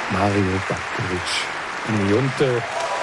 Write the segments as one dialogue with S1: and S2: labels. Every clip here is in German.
S1: Mario Batkovic.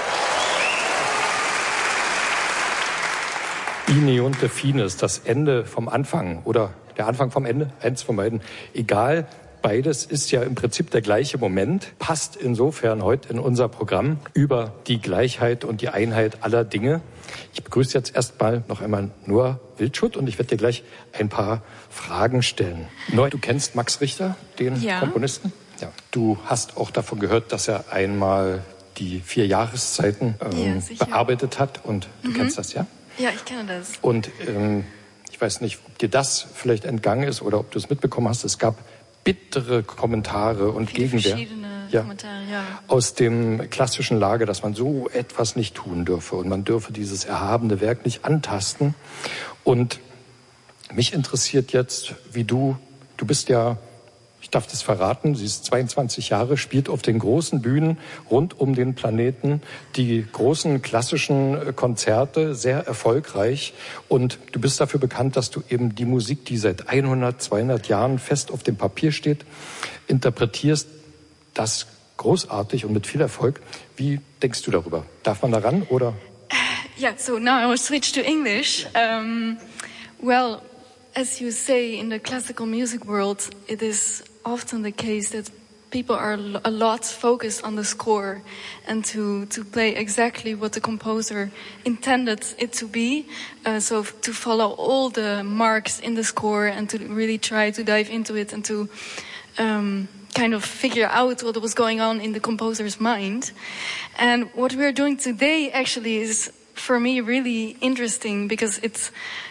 S1: Ineunte Fines, das Ende vom Anfang oder der Anfang vom Ende, eins von beiden. Egal, beides ist ja im Prinzip der gleiche Moment, passt insofern heute in unser Programm über die Gleichheit und die Einheit aller Dinge. Ich begrüße jetzt erstmal noch einmal Noah Wildschut und ich werde dir gleich ein paar Fragen stellen. Noah, du kennst Max Richter, den Komponisten? Ja. Du hast auch davon gehört, dass er einmal die 4 Jahreszeiten bearbeitet hat und du kennst das, ja?
S2: Ja, ich kenne das.
S1: Und ich weiß nicht, ob dir das vielleicht entgangen ist oder ob du es mitbekommen hast. Es gab bittere Kommentare und Gegenwehr
S2: Kommentare, ja.
S1: Aus dem klassischen Lager, dass man so etwas nicht tun dürfe und man dürfe dieses erhabene Werk nicht antasten. Und mich interessiert jetzt, wie du bist ja, ich darf das verraten, sie ist 22 Jahre, spielt auf den großen Bühnen rund um den Planeten die großen klassischen Konzerte, sehr erfolgreich. Und du bist dafür bekannt, dass du eben die Musik, die seit 100, 200 Jahren fest auf dem Papier steht, interpretierst. Das großartig und mit viel Erfolg. Wie denkst du darüber? Darf man daran oder?
S2: Yeah, so now I will switch to English. Well, as you say, in the classical music world, it is often the case that people are a lot focused on the score and to play exactly what the composer intended it to be. So to follow all the marks in the score and to really try to dive into it and to kind of figure out what was going on in the composer's mind. And what we're doing today actually is, for me, really interesting because it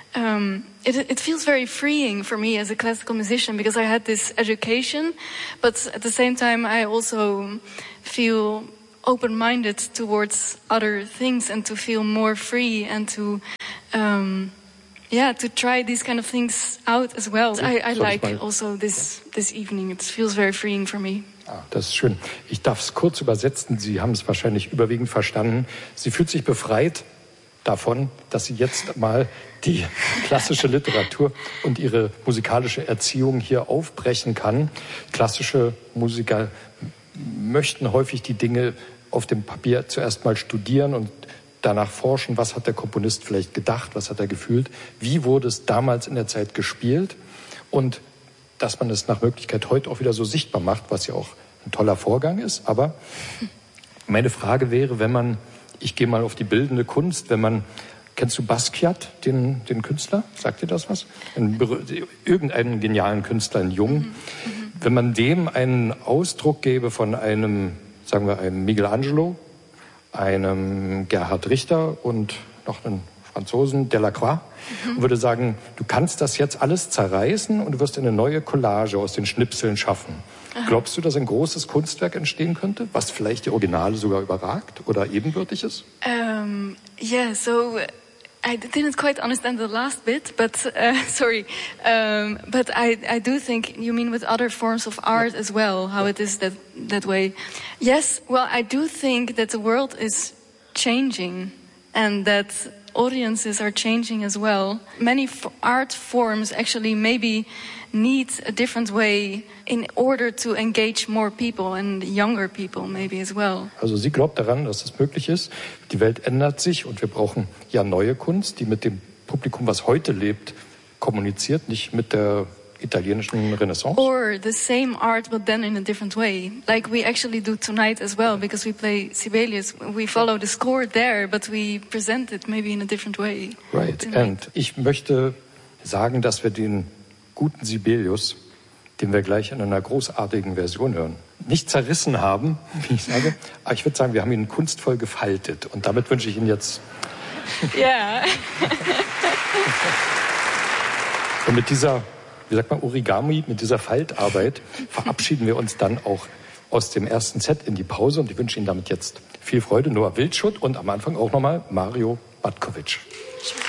S2: feels very freeing for me as a classical musician because I had this education, but at the same time I also feel open-minded towards other things and to feel more free and to to try these kind of things out as well. I like also this evening. It feels very freeing for me.
S1: Ah, das ist schön. Ich darf es kurz übersetzen. Sie haben es wahrscheinlich überwiegend verstanden. Sie fühlt sich befreit davon, dass sie jetzt mal die klassische Literatur und ihre musikalische Erziehung hier aufbrechen kann. Klassische Musiker möchten häufig die Dinge auf dem Papier zuerst mal studieren und danach forschen, was hat der Komponist vielleicht gedacht, was hat er gefühlt, wie wurde es damals in der Zeit gespielt und dass man es nach Möglichkeit heute auch wieder so sichtbar macht, was ja auch ein toller Vorgang ist. Aber meine Frage wäre, ich gehe mal auf die bildende Kunst, kennst du Basquiat, den Künstler? Sagt dir das was? Irgendeinen genialen Künstler, einen Jungen. Wenn man dem einen Ausdruck gäbe von einem Michelangelo, einem Gerhard Richter und noch einen Franzosen, Delacroix, und würde sagen, du kannst das jetzt alles zerreißen und du wirst eine neue Collage aus den Schnipseln schaffen. Aha. Glaubst du, dass ein großes Kunstwerk entstehen könnte, was vielleicht die Originale sogar überragt oder ebenbürtig ist?
S2: So I didn't quite understand the last bit, but sorry. But I do think you mean with other forms of art as well, how it is that way. Yes, well, I do think that the world is changing and that audiences are changing as well. Many art forms actually maybe need a different way in order to engage more people and younger people maybe as well.
S1: Also sie glaubt daran, dass es möglich ist. Die Welt ändert sich und wir brauchen ja neue Kunst, die mit dem Publikum, was heute lebt, kommuniziert, nicht mit der italienischen Renaissance.
S2: Or the same art but then in a different way. Like we actually do tonight as well because we play Sibelius. We follow the score there but we present it maybe in a different way.
S1: Right. Tonight. And ich möchte sagen, dass wir den guten Sibelius, den wir gleich in einer großartigen Version hören, nicht zerrissen haben, wie ich sage, aber ich würde sagen, wir haben ihn kunstvoll gefaltet und damit wünsche ich Ihnen jetzt und mit dieser, wie sagt man, Origami, mit dieser Faltarbeit verabschieden wir uns dann auch aus dem ersten Set in die Pause und ich wünsche Ihnen damit jetzt viel Freude. Noah Wildschut und am Anfang auch nochmal Mario Batkovic.